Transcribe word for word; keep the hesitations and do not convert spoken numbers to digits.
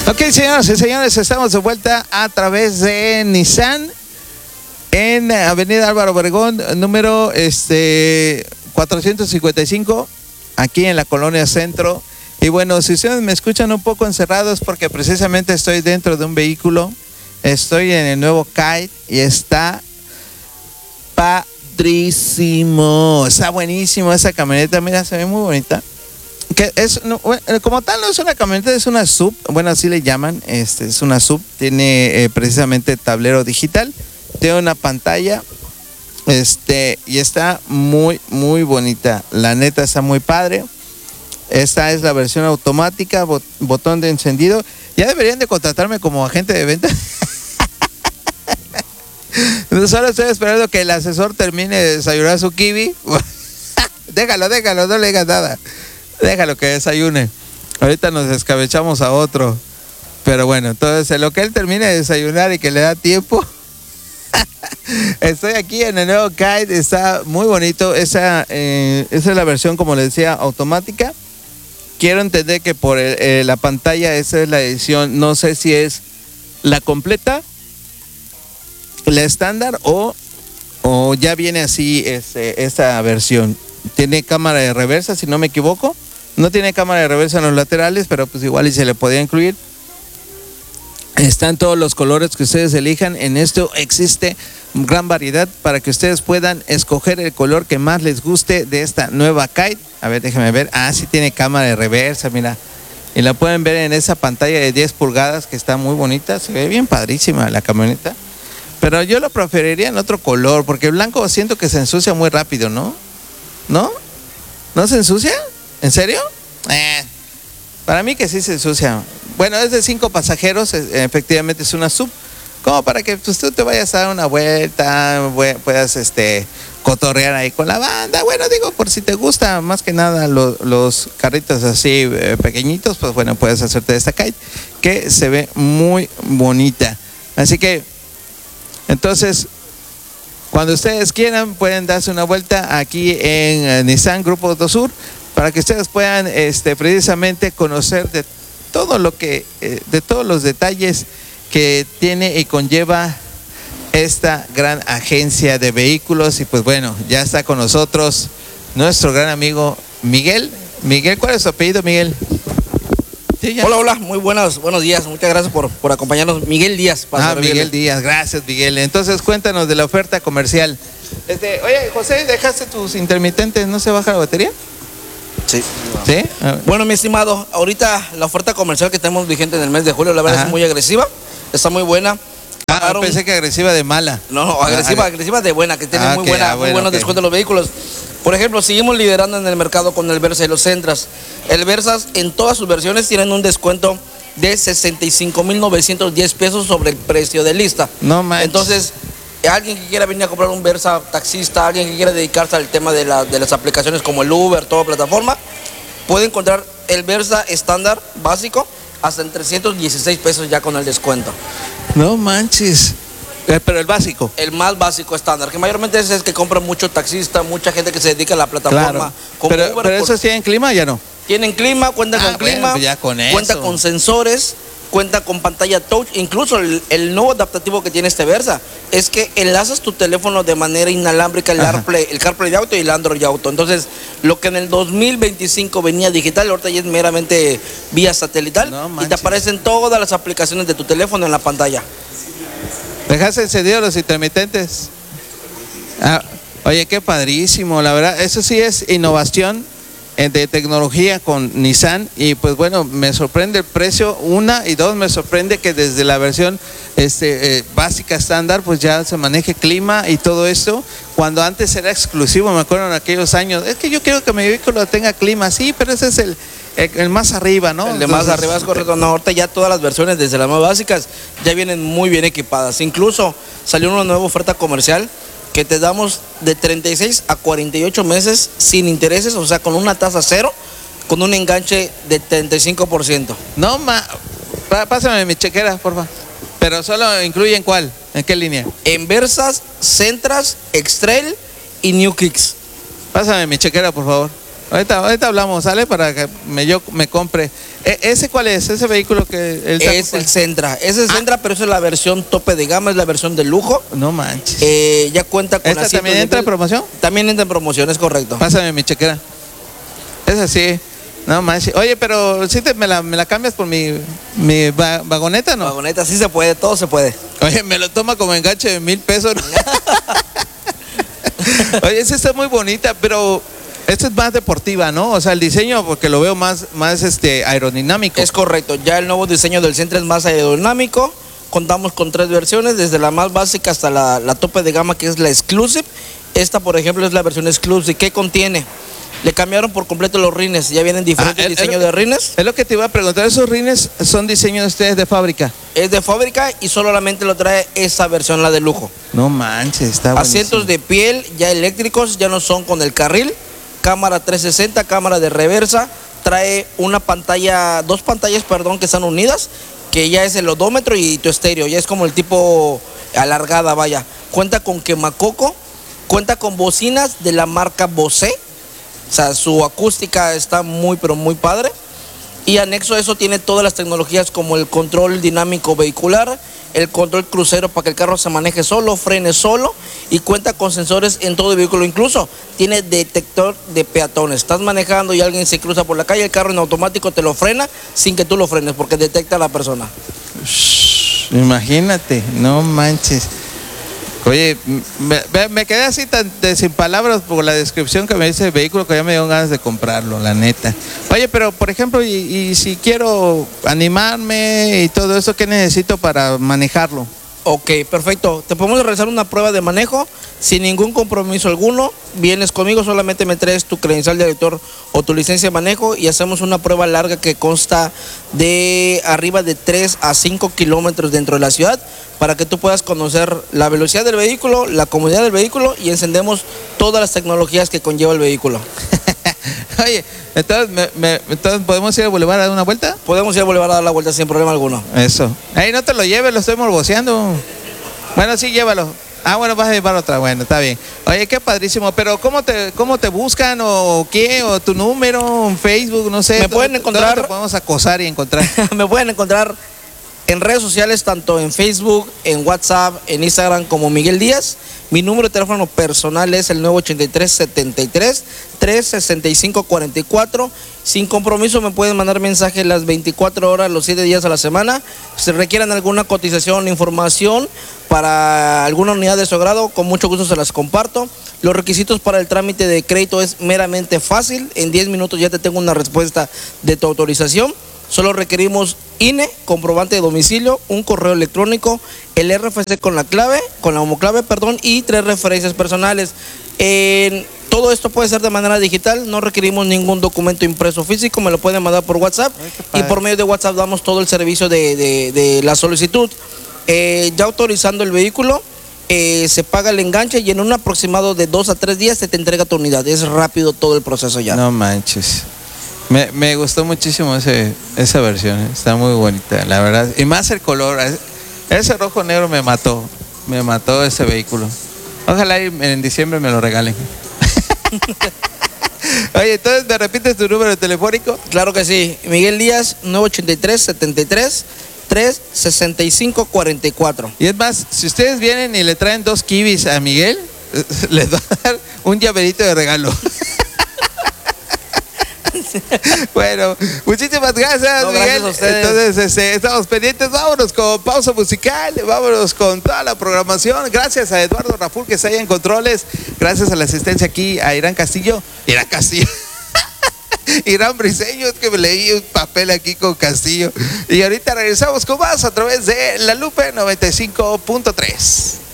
Ok, señoras y señores, estamos de vuelta a través de Nissan en Avenida Álvaro Obregón, número este, cuatrocientos cincuenta y cinco, aquí en la Colonia Centro. Y bueno, si ustedes me escuchan un poco encerrados, porque precisamente estoy dentro de un vehículo, estoy en el nuevo Kite y está padrísimo, está buenísimo esa camioneta, mira, se ve muy bonita. Que es, no, como tal no es una camioneta, es una sub, bueno así le llaman, este, es una sub, tiene eh, precisamente tablero digital, tiene una pantalla, este, y está muy muy bonita, la neta está muy padre. Esta es la versión automática, bot, botón de encendido. Ya deberían de contratarme como agente de venta. Solo estoy esperando que el asesor termine de desayunar su kiwi. Déjalo, déjalo, no le digas nada. Déjalo que desayune. Ahorita nos escabechamos a otro. Pero bueno, entonces en lo que él termine de desayunar y que le da tiempo. Estoy aquí en el nuevo Kite, está muy bonito. Esa, eh, esa es la versión, como les decía, automática. Quiero entender que por el, eh, la pantalla esa es la edición, no sé si es la completa, la estándar o, o ya viene así este, esta versión. Tiene cámara de reversa, si no me equivoco. No tiene cámara de reversa en los laterales, pero pues igual y se le podía incluir. Están todos los colores que ustedes elijan. En esto existe gran variedad para que ustedes puedan escoger el color que más les guste de esta nueva Kite. A ver, déjenme ver. Ah, sí tiene cámara de reversa, mira. Y la pueden ver en esa pantalla de diez pulgadas que está muy bonita. Se ve bien padrísima la camioneta. Pero yo lo preferiría en otro color, porque el blanco siento que se ensucia muy rápido, ¿no? ¿No? ¿No se ensucia? ¿En serio? Eh, para mí que sí se ensucia. Bueno, es de cinco pasajeros, efectivamente es una sub, como para que pues, tú te vayas a dar una vuelta, puedas este, cotorrear ahí con la banda. Bueno, digo, por si te gusta más que nada lo, los carritos así eh, pequeñitos, pues bueno, puedes hacerte esta Kite, que se ve muy bonita. Así que, entonces, cuando ustedes quieran, pueden darse una vuelta aquí en uh, Nissan Grupo Autosur, para que ustedes puedan este, precisamente conocer de todo lo que, eh, de todos los detalles que tiene y conlleva esta gran agencia de vehículos. Y pues bueno, ya está con nosotros nuestro gran amigo Miguel. Miguel, ¿cuál es su apellido, Miguel? Sí, hola, hola, muy buenos, buenos días, muchas gracias por, por acompañarnos. Miguel Díaz. Para ah, Miguel Díaz, gracias Miguel. Entonces cuéntanos de la oferta comercial. Este, oye, José, ¿dejaste tus intermitentes? ¿No se baja la batería? Sí. ¿Sí? Bueno, mi estimado, ahorita la oferta comercial que tenemos vigente en el mes de julio, la verdad Ajá. es muy agresiva, está muy buena. Ah, Pagaron... pensé que agresiva de mala. No, no, agresiva, ah, agresiva de buena, que tiene ah, muy, okay, buena, ah, bueno, muy buenos okay. descuentos los vehículos. Por ejemplo, seguimos liderando en el mercado con el Versa y los Sentras. El Versa en todas sus versiones tienen un descuento de sesenta y cinco mil novecientos diez pesos sobre el precio de lista. No manches. Entonces, alguien que quiera venir a comprar un Versa, taxista, alguien que quiera dedicarse al tema de, la, de las aplicaciones como el Uber, toda plataforma, puede encontrar el Versa estándar básico hasta en trescientos dieciséis pesos ya con el descuento. No manches. Eh, pero el básico. El más básico estándar, que mayormente es el que compra mucho taxista, mucha gente que se dedica a la plataforma. Claro. Como pero Uber, pero ¿esos tienen clima ya no? Tienen clima, cuentan ah, con bueno, clima, pues ya con cuenta eso. con sensores, cuenta con pantalla touch. Incluso el, el nuevo adaptativo que tiene este Versa es que enlazas tu teléfono de manera inalámbrica, el CarPlay, el CarPlay de auto y el Android de auto. Entonces, lo que en el dos mil veinticinco venía digital, ahorita ya es meramente vía satelital no, y te aparecen todas las aplicaciones de tu teléfono en la pantalla. ¿Dejaste encendidos los intermitentes? Ah, oye, qué padrísimo, la verdad, eso sí es innovación de tecnología con Nissan. Y pues bueno, me sorprende el precio, una, y dos, me sorprende que desde la versión este, eh, básica estándar pues ya se maneje clima y todo esto, cuando antes era exclusivo, me acuerdo en aquellos años, es que yo quiero que mi vehículo tenga clima, sí, pero ese es el El, el más arriba, ¿no? El de más Entonces, arriba es correcto. No, ahorita ya todas las versiones, desde las más básicas, ya vienen muy bien equipadas. Incluso salió una nueva oferta comercial que te damos de treinta y seis a cuarenta y ocho meses sin intereses, o sea, con una tasa cero, con un enganche de treinta y cinco por ciento. No, ma, pásame mi chequera, por favor. Pero solo incluyen ¿cuál? ¿En qué línea? En Versas, Sentras, X-Trail y New Kicks. Pásame mi chequera, por favor. Ahorita, ahorita hablamos, ¿sale? Para que me, yo me compre. E, ¿Ese cuál es? ¿Ese vehículo que él Es el Sentra. Es el Sentra, ah. pero esa es la versión tope de gama, es la versión de lujo. No manches. Eh, ya cuenta con ¿Esta también entra en promoción? También entra en promoción, es correcto. Pásame mi chequera. Esa sí. No manches. Oye, pero si ¿sí te, me, la, me la cambias por mi, mi va, vagoneta, ¿no? Vagoneta, sí se puede, todo se puede. Oye, me lo toma como enganche de mil pesos, ¿no? Oye, esa está muy bonita, pero esta es más deportiva, ¿no? O sea, el diseño, porque lo veo más, más este, aerodinámico. Es correcto, ya el nuevo diseño del Sentra es más aerodinámico. Contamos con tres versiones, desde la más básica hasta la, la tope de gama, que es la Exclusive. Esta, por ejemplo, es la versión Exclusive. ¿Qué contiene? Le cambiaron por completo los rines, ya vienen diferentes ah, diseños de rines. Es lo que te iba a preguntar, ¿esos rines son diseños de ustedes de fábrica? Es de fábrica y solamente lo trae esa versión, la de lujo. No manches, está buenísimo. Asientos de piel ya eléctricos, ya no son con el carril. Cámara trescientos sesenta, cámara de reversa. Trae una pantalla, dos pantallas, perdón, que están unidas, que ya es el odómetro y tu estéreo, ya es como el tipo alargada, vaya. Cuenta con quemacoco, cuenta con bocinas de la marca Bose. O sea, su acústica está muy, pero muy padre. Y anexo a eso tiene todas las tecnologías como el control dinámico vehicular, el control crucero para que el carro se maneje solo, frene solo, y cuenta con sensores en todo el vehículo. Incluso tiene detector de peatones. Estás manejando y alguien se cruza por la calle, el carro en automático te lo frena sin que tú lo frenes porque detecta a la persona. Shh, imagínate, no manches. Oye, me, me quedé así tan de, sin palabras por la descripción que me dice el vehículo, que ya me dio ganas de comprarlo, la neta. Oye, pero por ejemplo, y, y si quiero animarme y todo eso, ¿qué necesito para manejarlo? Ok, perfecto. Te podemos realizar una prueba de manejo sin ningún compromiso alguno. Vienes conmigo, solamente me traes tu credencial de lector o tu licencia de manejo y hacemos una prueba larga que consta de arriba de tres a cinco kilómetros dentro de la ciudad para que tú puedas conocer la velocidad del vehículo, la comodidad del vehículo y encendemos todas las tecnologías que conlleva el vehículo. Oye, entonces, me, me, entonces, ¿podemos ir al Boulevard a dar una vuelta? Podemos ir al Boulevard a dar la vuelta sin problema alguno. Eso. Ahí no te lo lleves, lo estoy morboceando. Bueno, sí, llévalo. Ah, bueno, vas a llevar otra. Bueno, está bien. Oye, qué padrísimo. Pero ¿cómo te, cómo te buscan o qué? ¿O tu número, Facebook? No sé. Me pueden encontrar. ¿Dónde te podemos acosar y encontrar? Me pueden encontrar en redes sociales, tanto en Facebook, en WhatsApp, en Instagram como Miguel Díaz. Mi número de teléfono personal es el nueve ochenta y tres, setenta y tres, tres sesenta y cinco cuarenta y cuatro. Sin compromiso me pueden mandar mensajes las veinticuatro horas, los siete días a la semana. Si requieran alguna cotización, información para alguna unidad de su agrado, con mucho gusto se las comparto. Los requisitos para el trámite de crédito es meramente fácil. En diez minutos ya te tengo una respuesta de tu autorización. Solo requerimos I N E, comprobante de domicilio, un correo electrónico, el R F C con la clave, con la homoclave, perdón, y tres referencias personales. Eh, todo esto puede ser de manera digital, no requerimos ningún documento impreso físico, me lo pueden mandar por WhatsApp y por medio de WhatsApp damos todo el servicio de, de, de la solicitud. Eh, ya autorizando el vehículo, eh, se paga el enganche y en un aproximado de dos a tres días se te entrega tu unidad. Es rápido todo el proceso ya. No manches. Me, me gustó muchísimo ese, esa versión, está muy bonita, la verdad. Y más el color, ese rojo negro me mató, me mató ese vehículo. Ojalá en diciembre me lo regalen. Oye, entonces, ¿me repites tu número telefónico? Claro que sí, Miguel Díaz, nueve ochenta y tres, setenta y tres, tres sesenta y cinco cuarenta y cuatro. Y es más, si ustedes vienen y le traen dos kibis a Miguel, les va a dar un llaverito de regalo. Bueno, muchísimas gracias, no, Miguel. Gracias a ustedes. Entonces, este, estamos pendientes. Vámonos con pausa musical, vámonos con toda la programación. Gracias a Eduardo Raful, que está ahí en controles. Gracias a la asistencia aquí a Irán Castillo. Irán Castillo. Irán Briseño, es que me leí un papel aquí con Castillo. Y ahorita regresamos con más a través de La Lupe noventa y cinco punto tres.